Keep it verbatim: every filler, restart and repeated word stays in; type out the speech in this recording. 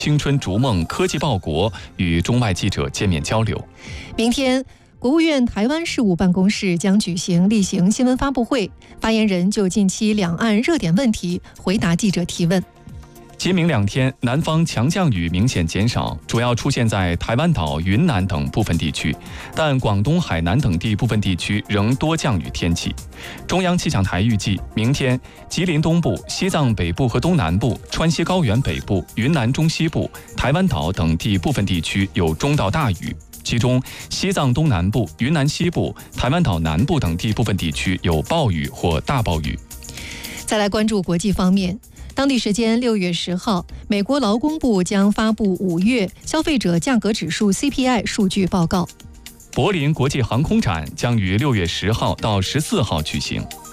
青春逐梦科技报国与中外记者见面交流。 明天，国务院台湾事务办公室将举行例行新闻发布会，发言人就近期两岸热点问题回答记者提问。 今明两天，南方强降雨明显减少，主要出现在台湾岛、云南等部分地区，但广东、海南等地部分地区仍多降雨天气。中央气象台预计，明天吉林东部、西藏北部和东南部、川西高原北部、云南中西部、台湾岛等地部分地区有中到大雨，其中西藏东南部、云南西部、台湾岛南部等地部分地区有暴雨或大暴雨。 再来关注国际方面。当地时间六月十号，美国劳工部将发布五月消费者价格指数 C P I 数据报告。 柏林国际航空展将于六月十号到十四号举行。